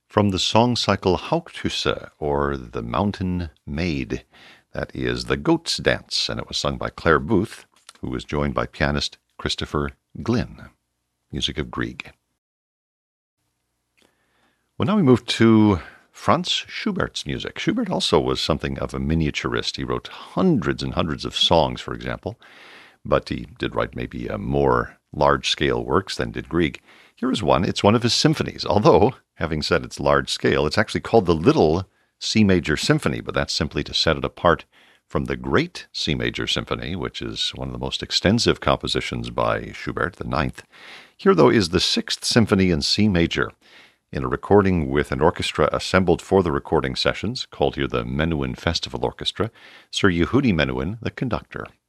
From the song cycle Haugtusse, or The Mountain Maid. That is The Goat's Dance, and it was sung by Claire Booth, who was joined by pianist Christopher Glynn. Music of Grieg. Well, now we move to Franz Schubert's music. Schubert also was something of a miniaturist. He wrote hundreds and hundreds of songs, for example, but he did write maybe more large-scale works than did Grieg. Here is one. It's one of his symphonies, although, having said it's large-scale, it's actually called the Little C Major Symphony, but that's simply to set it apart from the Great C Major Symphony, which is one of the most extensive compositions by Schubert, the ninth. Here, though, is the Sixth Symphony in C Major, in a recording with an orchestra assembled for the recording sessions, called here the Menuhin Festival Orchestra, Sir Yehudi Menuhin, the conductor.